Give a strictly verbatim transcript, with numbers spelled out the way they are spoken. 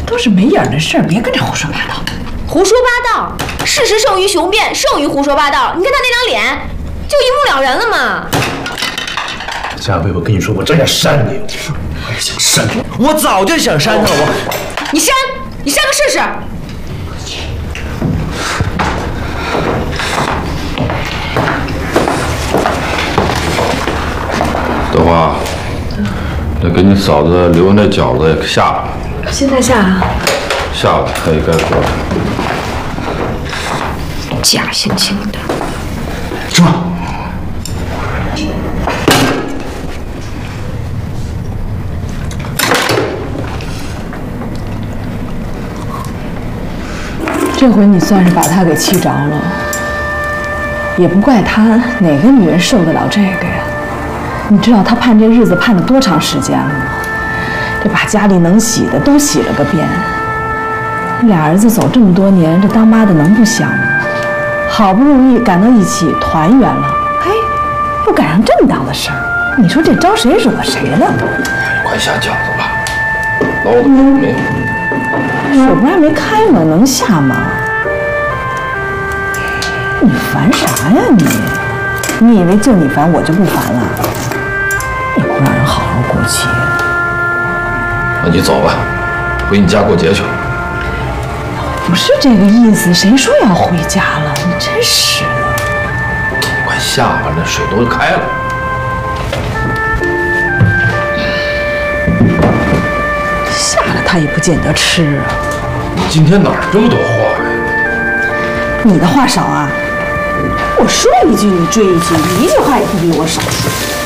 都是没影的事儿，别跟这胡说八道。 胡说八道，事实胜于雄辩，胜于胡说八道。你看他那张脸，就一目了然了嘛。 下回我跟你说，我真想扇你！我也想扇你， 我早就想扇他，我。 你扇，你扇个试试。 德华，得给你嫂子留那饺子下了。 现在下啊？ 下了，她也该喝了。 假惺惺的。 吃吧。 这回你算是把他给气着了，也不怪他，哪个女人受得了这个呀？你知道他盼这日子盼了多长时间了吗？这把家里能洗的都洗了个遍。俩儿子走这么多年，这当妈的能不想吗？好不容易赶到一起团圆了，哎，又赶上这么大的事儿，你说这招谁惹谁了？ 快下饺子吧，捞的没有。 水不是还没开吗？能下吗？你烦啥呀你？你以为就你烦我就不烦了？也不让人好好过节。 那你走吧，回你家过节去。 不是这个意思，谁说要回家了？你真是的。 快下吧，那水都开了。 下了他也不见得吃啊。 你今天哪儿这么多话呀？ 你的话少啊，我说一句你追一句，你一句话也不比我少说。